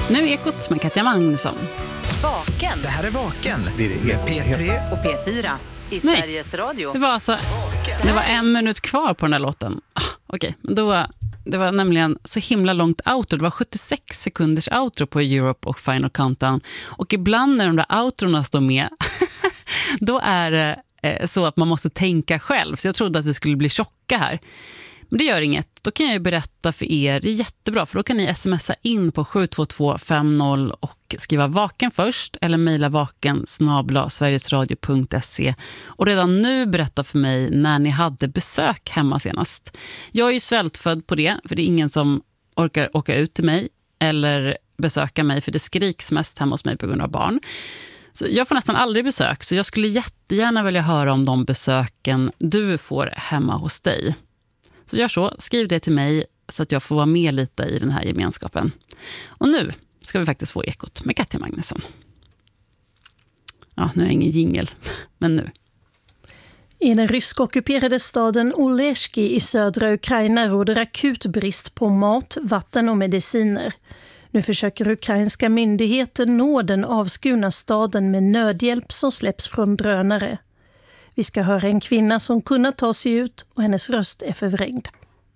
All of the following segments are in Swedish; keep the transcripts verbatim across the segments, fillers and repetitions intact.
Nu är Ekot med Katja Magnusson. Vaken. Det här är Vaken med P tre och P fyra i Sveriges Nej, Radio. Det var, alltså, det var en minut kvar på den här låten. Ah, Okej, okay. Då, det var nämligen så himla långt outro. Det var sjuttiosex sekunders outro på Europe och Final Countdown. Och ibland när de där outrorna står med, då är det eh, så att man måste tänka själv. Så jag trodde att vi skulle bli tjocka här. Men det gör inget. Då kan jag ju berätta för er. Det är jättebra, för då kan ni smsa in på sju två två fem noll och skriva vaken först eller mejla vaken snabel-a sverigesradio punkt se och redan nu berätta för mig när ni hade besök hemma senast. Jag är ju svältfödd på det, för det är ingen som orkar åka ut till mig eller besöka mig, för det skriks mest hemma hos mig på grund av barn. Så jag får nästan aldrig besök, så jag skulle jättegärna vilja höra om de besöken du får hemma hos dig. Så gör så, skriv det till mig så att jag får vara med lite i den här gemenskapen. Och nu ska vi faktiskt få Ekot med Katja Magnusson. Ja, nu är ingen jingle, men nu. I den ryskockuperade staden Oleshki i södra Ukraina råder akut brist på mat, vatten och mediciner. Nu försöker ukrainska myndigheter nå den avskurna staden med nödhjälp som släpps från drönare. Vi ska höra en kvinna som kunnat ta sig ut och hennes röst är förvrängd.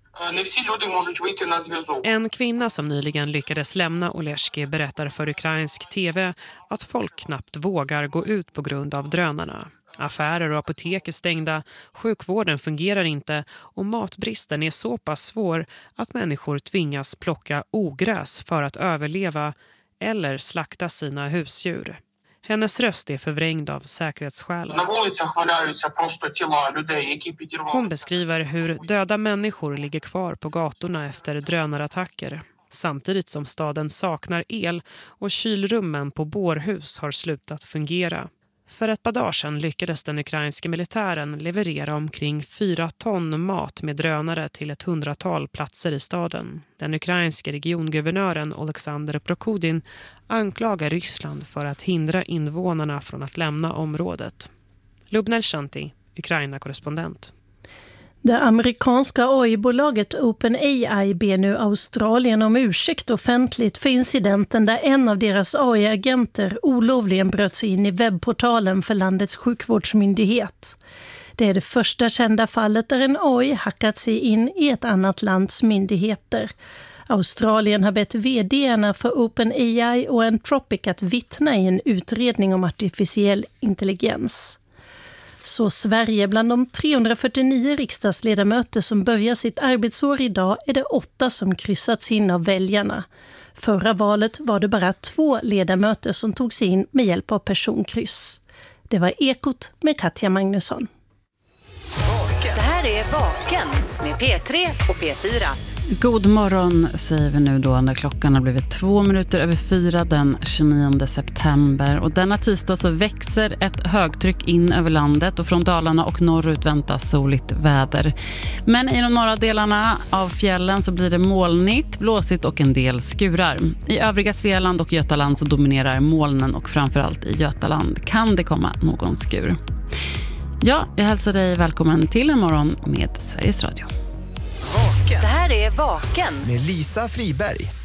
En kvinna som nyligen lyckades lämna Oleshki berättar för ukrainsk tv att folk knappt vågar gå ut på grund av drönarna. Affärer och apotek är stängda, sjukvården fungerar inte och matbristen är så pass svår att människor tvingas plocka ogräs för att överleva eller slakta sina husdjur. Hennes röst är förvrängd av säkerhetsskäl. Hon beskriver hur döda människor ligger kvar på gatorna efter drönarattacker. Samtidigt som staden saknar el och kylrummen på bårhus har slutat fungera. För ett par dagar sedan lyckades den ukrainska militären leverera omkring fyra ton mat med drönare till ett hundratal platser i staden. Den ukrainska regionguvernören Oleksandr Prokodin anklagar Ryssland för att hindra invånarna från att lämna området. Lubnel Shanti, Ukraina-korrespondent. Det amerikanska A I-bolaget OpenAI ber nu Australien om ursäkt offentligt för incidenten där en av deras A I-agenter olovligen bröt sig in i webbportalen för landets sjukvårdsmyndighet. Det är det första kända fallet där en A I hackat sig in i ett annat lands myndigheter. Australien har bett vd-erna för OpenAI och Anthropic att vittna i en utredning om artificiell intelligens. Så Sverige, bland de trehundrafyrtionio riksdagsledamöter som börjar sitt arbetsår idag, är det åtta som kryssats in av väljarna. Förra valet var det bara två ledamöter som tog sig in med hjälp av personkryss. Det var Ekot med Katja Magnusson. Det här är Vaken med P tre och P fyra. God morgon säger vi nu då när klockan har blivit två minuter över fyra den tjugonionde september. Och denna tisdag så växer ett högtryck in över landet och från Dalarna och norrut väntas soligt väder. Men i de norra delarna av fjällen så blir det molnigt, blåsigt och en del skurar. I övriga Svealand och Götaland så dominerar molnen och framförallt i Götaland kan det komma någon skur. Ja, jag hälsar dig välkommen till en morgon med Sveriges Radio. Det här är Vaken med Lisa Friberg.